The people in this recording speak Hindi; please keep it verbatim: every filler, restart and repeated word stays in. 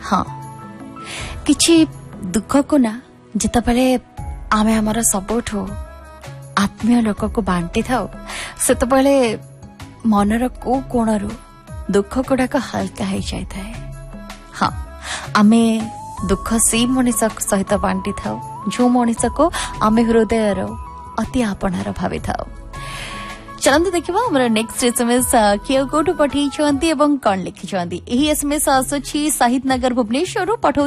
हाँ किछि दुख को ना जितेबाला आमे आमर सबुठू आत्मीय लोक को बांटी थाओ सेतबेले मनर को कोणरू दुख गुड़ाक हल्का हो जाए। हाँ आमे दुख से मनीष सहित बांटी थाओ जो मनीष को आमे हृदयर अति आपणार भावी थाओ। चलते देखा हमारा नेक्स्ट एसएमएस किए कोठू पठई कौन लिखी एसएमएस आसुची साहिद नगर भुवनेश्वर पठौ